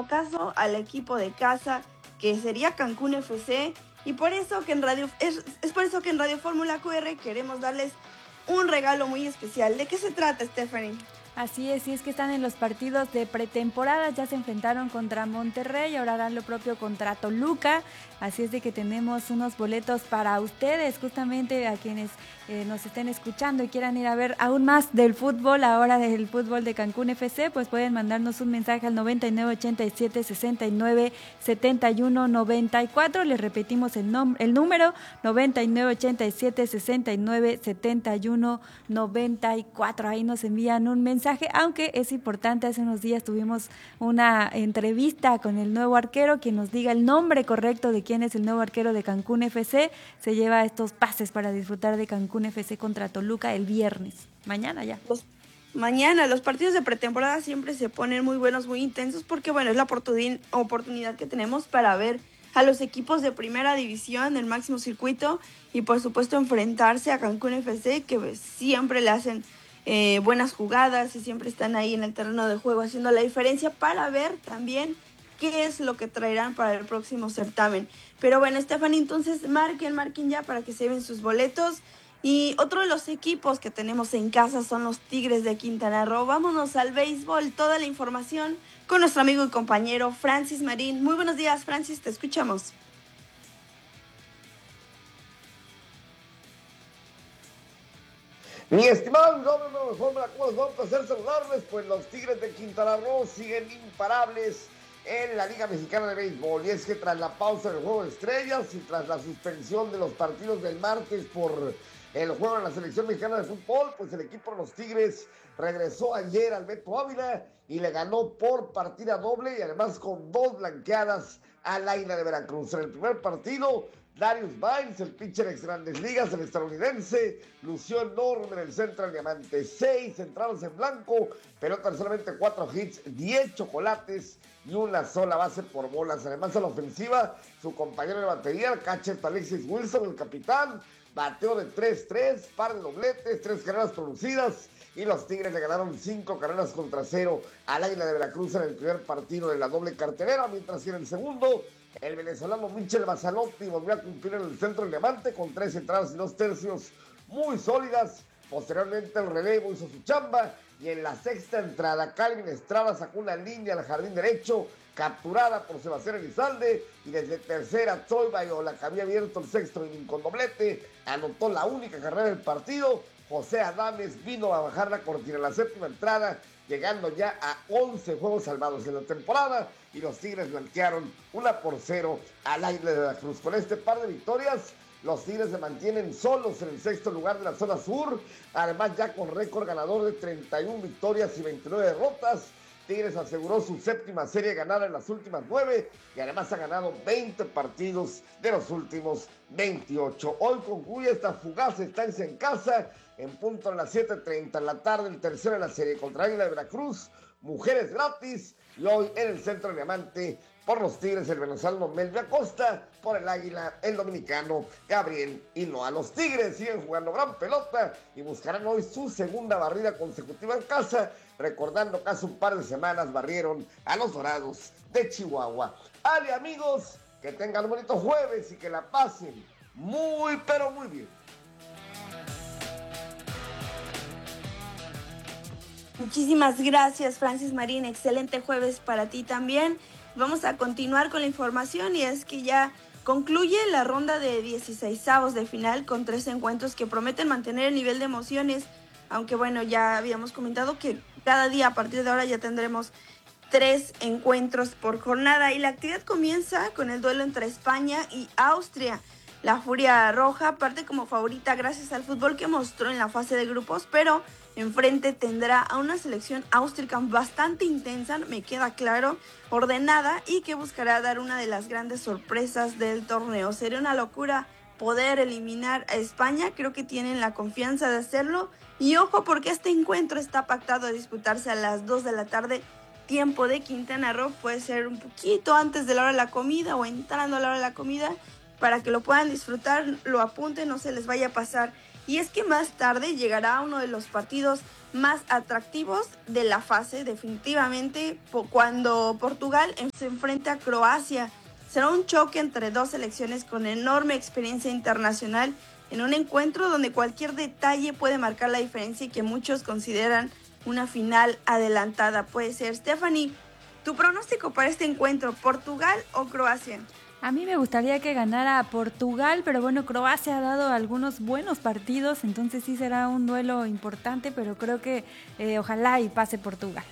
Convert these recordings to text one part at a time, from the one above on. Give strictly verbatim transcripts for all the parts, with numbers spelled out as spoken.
nuestro caso al equipo de casa, que sería Cancún F C, y por eso que en Radio es, es por eso que en Radio Fórmula Q R queremos darles un regalo muy especial. ¿De qué se trata, Stephanie? Así es, y es que están en los partidos de pretemporada, ya se enfrentaron contra Monterrey, ahora harán lo propio contra Toluca, así es de que tenemos unos boletos para ustedes, justamente a quienes eh, nos estén escuchando y quieran ir a ver aún más del fútbol, ahora del fútbol de Cancún F C, pues pueden mandarnos un mensaje al noventa y nueve ochenta y siete sesenta y nueve setenta y uno noventa y cuatro, les repetimos el, nom- el número noventa y nueve ochenta y siete sesenta y nueve setenta y uno noventa y cuatro, ahí nos envían un mensaje. Aunque es importante, hace unos días tuvimos una entrevista con el nuevo arquero, quien nos diga el nombre correcto de quién es el nuevo arquero de Cancún F C, se lleva estos pases para disfrutar de Cancún F C contra Toluca el viernes, mañana ya. Los, mañana, los partidos de pretemporada siempre se ponen muy buenos, muy intensos, porque bueno, es la oportun, oportunidad que tenemos para ver a los equipos de primera división del máximo circuito y por supuesto enfrentarse a Cancún F C, que pues, siempre le hacen Eh, buenas jugadas y siempre están ahí en el terreno de juego haciendo la diferencia, para ver también qué es lo que traerán para el próximo certamen. Pero bueno, Stephanie, entonces marquen, marquen ya para que se lleven sus boletos. Y otro de los equipos que tenemos en casa son los Tigres de Quintana Roo. Vámonos al béisbol, toda la información con nuestro amigo y compañero Francis Marín. Muy buenos días, Francis, te escuchamos. Mi estimado Gómez, Fórmula, ¿cómo les va? Un placer saludarles? Pues los Tigres de Quintana Roo siguen imparables en la Liga Mexicana de Béisbol. Y es que tras la pausa del Juego de Estrellas y tras la suspensión de los partidos del martes por el juego en la Selección Mexicana de Fútbol, pues el equipo de los Tigres regresó ayer al Beto Ávila y le ganó por partida doble y además con dos blanqueadas al Águila de Veracruz. En el primer partido, Darius Vines, el pitcher ex Grandes Ligas, el estadounidense, lució enorme en el Central Diamante. Seis entradas en blanco, pelota solamente cuatro hits, diez chocolates y una sola base por bolas. Además, a la ofensiva, su compañero de batería, el catcher Alexis Wilson, el capitán, bateó de tres tres, par de dobletes, tres carreras producidas. Y los Tigres le ganaron cinco carreras contra cero al Águila de Veracruz en el primer partido de la doble cartelera, mientras que en el segundo, el venezolano Michel Bassanotti volvió a cumplir en el centro del diamante con tres entradas y dos tercios muy sólidas. Posteriormente el relevo hizo su chamba y en la sexta entrada Calvin Estrada sacó una línea al jardín derecho, capturada por Sebastián Elizalde, y desde tercera Troy Bayola, que había abierto el sexto inning con doblete, anotó la única carrera del partido. José Adames vino a bajar la cortina en la séptima entrada, llegando ya a once juegos salvados en la temporada, y los Tigres blanquearon una por cero al Águila de Veracruz. Con este par de victorias, los Tigres se mantienen solos en el sexto lugar de la zona sur, además ya con récord ganador de treinta y una victorias y veintinueve derrotas. Tigres aseguró su séptima serie ganada en las últimas nueve y además ha ganado veinte partidos de los últimos veintiocho. Hoy concluye esta fugaz estancia en casa, en punto a las siete treinta de la tarde, el tercero de la serie contra Águila de Veracruz, mujeres gratis, y hoy en el centro de diamante por los Tigres el venezolano Melvin Acosta, por el Águila el dominicano Gabriel Hinoa. Los Tigres siguen jugando gran pelota y buscarán hoy su segunda barrida consecutiva en casa, recordando que hace un par de semanas barrieron a los Dorados de Chihuahua. Ale, amigos, que tengan un bonito jueves y que la pasen muy, pero muy bien. Muchísimas gracias, Francis Marín. Excelente jueves para ti también. Vamos a continuar con la información, y es que ya concluye la ronda de dieciseisavos de final con tres encuentros que prometen mantener el nivel de emociones, aunque bueno, ya habíamos comentado que cada día a partir de ahora ya tendremos tres encuentros por jornada, y la actividad comienza con el duelo entre España y Austria. La Furia Roja parte como favorita gracias al fútbol que mostró en la fase de grupos, pero enfrente tendrá a una selección austriaca bastante intensa, me queda claro, ordenada, y que buscará dar una de las grandes sorpresas del torneo. Sería una locura poder eliminar a España, creo que tienen la confianza de hacerlo, y ojo porque este encuentro está pactado a disputarse a las dos de la tarde, tiempo de Quintana Roo, puede ser un poquito antes de la hora de la comida o entrando a la hora de la comida, para que lo puedan disfrutar, lo apunten, no se les vaya a pasar Y es que más tarde llegará uno de los partidos más atractivos de la fase, definitivamente, cuando Portugal se enfrenta a Croacia. Será un choque entre dos selecciones con enorme experiencia internacional en un encuentro donde cualquier detalle puede marcar la diferencia y que muchos consideran una final adelantada. Puede ser. Stephanie, ¿tu pronóstico para este encuentro, Portugal o Croacia? A mí me gustaría que ganara Portugal, pero bueno, Croacia ha dado algunos buenos partidos, entonces sí será un duelo importante, pero creo que eh, ojalá y pase Portugal.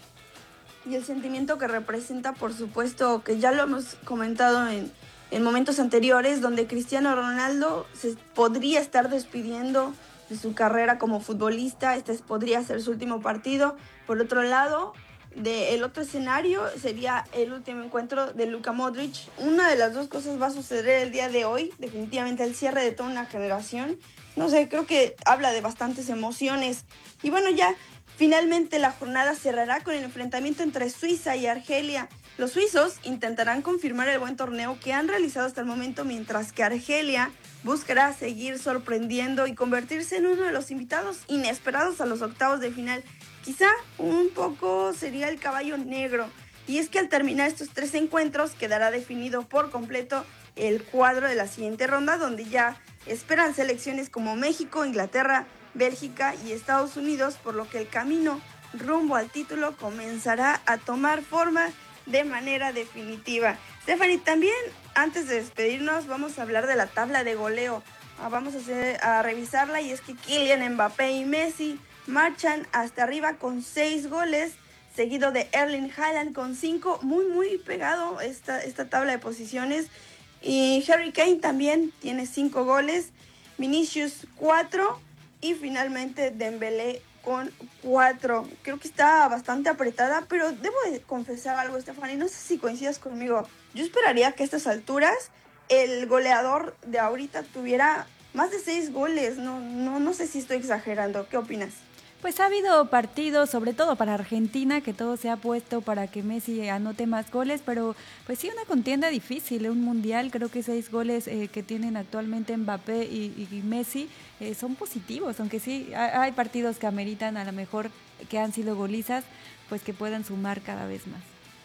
Y el sentimiento que representa, por supuesto, que ya lo hemos comentado en, en momentos anteriores, donde Cristiano Ronaldo se podría estar despidiendo de su carrera como futbolista, este podría ser su último partido. Por otro lado, de el otro escenario sería el último encuentro de Luka Modric. Una de las dos cosas va a suceder el día de hoy, definitivamente el cierre de toda una generación. No sé, creo que habla de bastantes emociones. Y bueno, ya finalmente la jornada cerrará con el enfrentamiento entre Suiza y Argelia. Los suizos intentarán confirmar el buen torneo que han realizado hasta el momento, mientras que Argelia buscará seguir sorprendiendo y convertirse en uno de los invitados inesperados a los octavos de final. Quizá un poco sería el caballo negro. Y es que al terminar estos tres encuentros quedará definido por completo el cuadro de la siguiente ronda, donde ya esperan selecciones como México, Inglaterra, Bélgica y Estados Unidos, por lo que el camino rumbo al título comenzará a tomar forma de manera definitiva. Stephanie, también antes de despedirnos vamos a hablar de la tabla de goleo. Ah, vamos a, hacer, a revisarla, y es que Kylian Mbappé y Messi marchan hasta arriba con seis goles, seguido de Erling Haaland con cinco, muy muy pegado esta, esta tabla de posiciones. Y Harry Kane también tiene cinco goles, Vinicius cuatro y finalmente Dembélé con cuatro. Creo que está bastante apretada, pero debo de confesar algo, Stephanie, no sé si coincidas conmigo. Yo esperaría que a estas alturas el goleador de ahorita tuviera más de seis goles. No, no, no sé si estoy exagerando. ¿Qué opinas? Pues ha habido partidos, sobre todo para Argentina, que todo se ha puesto para que Messi anote más goles, pero pues sí, una contienda difícil, un mundial. Creo que seis goles eh, que tienen actualmente Mbappé y, y Messi eh, son positivos, aunque sí hay partidos que ameritan, a lo mejor que han sido golizas, pues que puedan sumar cada vez más.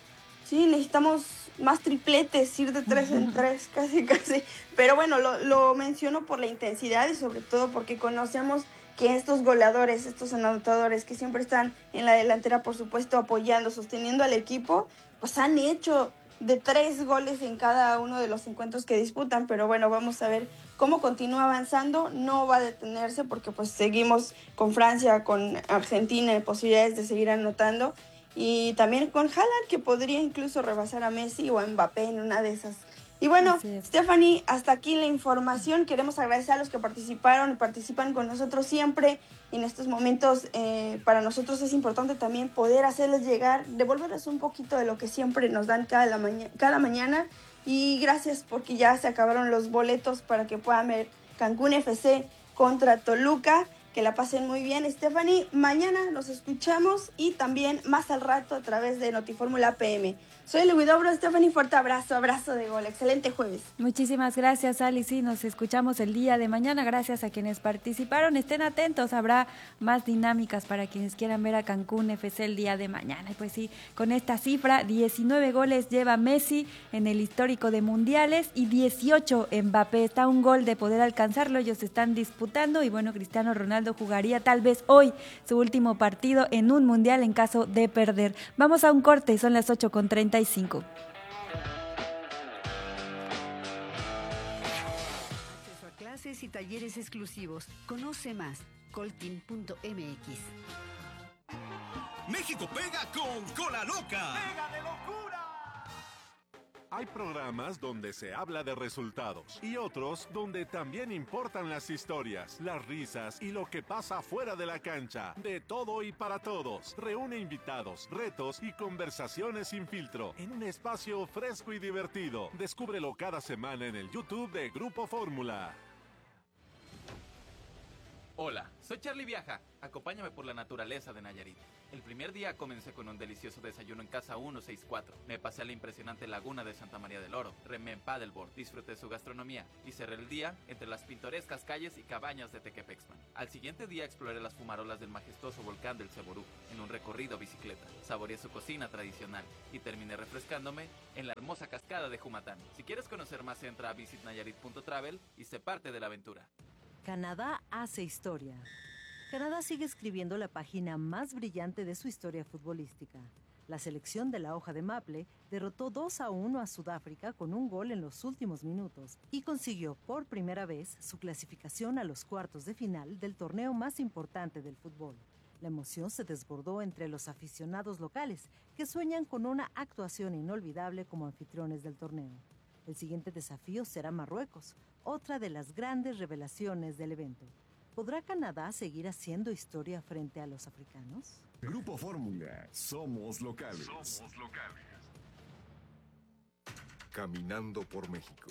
Sí, necesitamos más tripletes, ir de tres en tres, casi, casi. Pero bueno, lo, lo menciono por la intensidad y sobre todo porque conocemos que estos goleadores, estos anotadores que siempre están en la delantera, por supuesto, apoyando, sosteniendo al equipo, pues han hecho de tres goles en cada uno de los encuentros que disputan. Pero bueno, vamos a ver cómo continúa avanzando. No va a detenerse porque pues seguimos con Francia, con Argentina, en posibilidades de seguir anotando. Y también con Haaland, que podría incluso rebasar a Messi o a Mbappé en una de esas. Y bueno, Stephanie, hasta aquí la información. Queremos agradecer a los que participaron y participan con nosotros siempre. En estos momentos, eh, para nosotros es importante también poder hacerles llegar, devolverles un poquito de lo que siempre nos dan cada, la maña- cada mañana. Y gracias porque ya se acabaron los boletos para que puedan ver Cancún F C contra Toluca. Que la pasen muy bien, Stephanie. Mañana nos escuchamos y también más al rato a través de Notifórmula P M. Soy Leguidobro, Stephanie, fuerte abrazo, abrazo de gol. Excelente jueves. Muchísimas gracias, Ali. Sí, nos escuchamos el día de mañana. Gracias a quienes participaron. Estén atentos, habrá más dinámicas para quienes quieran ver a Cancún F C el día de mañana. Y pues sí, con esta cifra, diecinueve goles lleva Messi en el histórico de mundiales y dieciocho Mbappé. Está un gol de poder alcanzarlo. Ellos están disputando y bueno, Cristiano Ronaldo jugaría tal vez hoy su último partido en un mundial en caso de perder. Vamos a un corte, son las ocho con treinta y cinco. Acceso a clases y talleres exclusivos. Conoce más, colkin punto m x. México pega con Cola Loca. ¡Pega de locura! Hay programas donde se habla de resultados y otros donde también importan las historias, las risas y lo que pasa fuera de la cancha. De todo y para todos. Reúne invitados, retos y conversaciones sin filtro en un espacio fresco y divertido. Descúbrelo cada semana en el YouTube de Grupo Fórmula. Hola, soy Charlie Viaja. Acompáñame por la naturaleza de Nayarit. El primer día comencé con un delicioso desayuno en Casa ciento sesenta y cuatro. Me pasé a la impresionante laguna de Santa María del Oro. Remé en paddleboard, disfruté su gastronomía y cerré el día entre las pintorescas calles y cabañas de Tequepexman. Al siguiente día exploré las fumarolas del majestuoso volcán del Ceború en un recorrido bicicleta. Saboreé su cocina tradicional y terminé refrescándome en la hermosa cascada de Jumatán. Si quieres conocer más, entra a visit nayarit punto travel y sé parte de la aventura. Canadá hace historia. Canadá sigue escribiendo la página más brillante de su historia futbolística. La selección de la hoja de maple derrotó dos a uno a Sudáfrica con un gol en los últimos minutos y consiguió por primera vez su clasificación a los cuartos de final del torneo más importante del fútbol. La emoción se desbordó entre los aficionados locales, que sueñan con una actuación inolvidable como anfitriones del torneo. El siguiente desafío será Marruecos, otra de las grandes revelaciones del evento. ¿Podrá Canadá seguir haciendo historia frente a los africanos? Grupo Fórmula, somos locales. Somos locales. Caminando por México.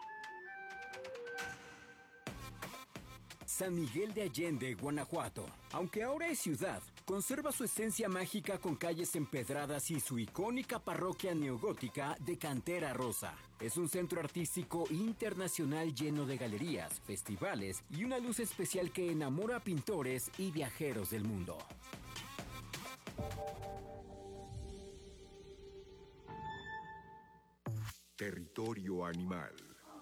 San Miguel de Allende, Guanajuato. Aunque ahora es ciudad, conserva su esencia mágica con calles empedradas y su icónica parroquia neogótica de cantera rosa. Es un centro artístico internacional lleno de galerías, festivales y una luz especial que enamora a pintores y viajeros del mundo. Territorio animal.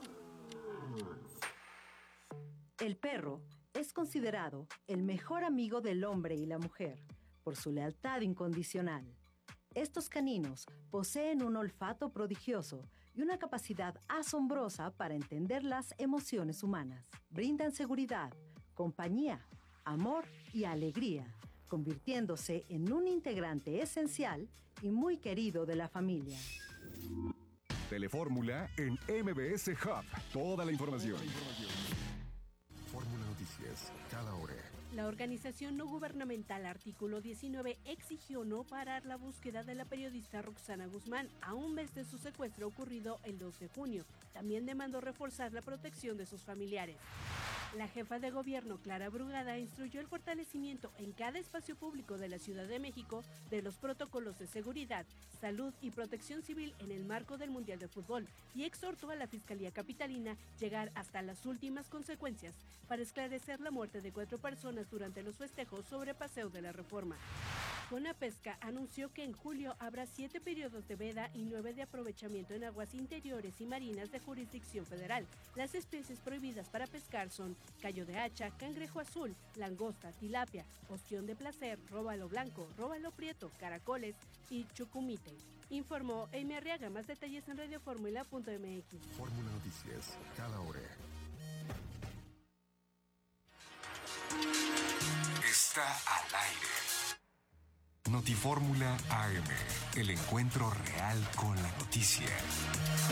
El perro es considerado el mejor amigo del hombre y la mujer por su lealtad incondicional. Estos caninos poseen un olfato prodigioso y una capacidad asombrosa para entender las emociones humanas. Brindan seguridad, compañía, amor y alegría, convirtiéndose en un integrante esencial y muy querido de la familia. Telefórmula en M B S Hub. Toda la información. Fórmula Noticias, cada hora. La organización no gubernamental Artículo diecinueve exigió no parar la búsqueda de la periodista Roxana Guzmán a un mes de su secuestro ocurrido el dos de junio. También demandó reforzar la protección de sus familiares. La jefa de gobierno, Clara Brugada, instruyó el fortalecimiento en cada espacio público de la Ciudad de México de los protocolos de seguridad, salud y protección civil en el marco del Mundial de Fútbol y exhortó a la Fiscalía Capitalina llegar hasta las últimas consecuencias para esclarecer la muerte de cuatro personas durante los festejos sobre Paseo de la Reforma. Conapesca anunció que en julio habrá siete periodos de veda y nueve de aprovechamiento en aguas interiores y marinas de jurisdicción federal. Las especies prohibidas para pescar son callo de hacha, cangrejo azul, langosta, tilapia, ostión de placer, róbalo blanco, róbalo prieto, caracoles y chucumite. Informó Amy Arriaga. Más detalles en radioformula punto m x. Fórmula Noticias, cada hora. Está al aire. Notifórmula A M, el encuentro real con la noticia.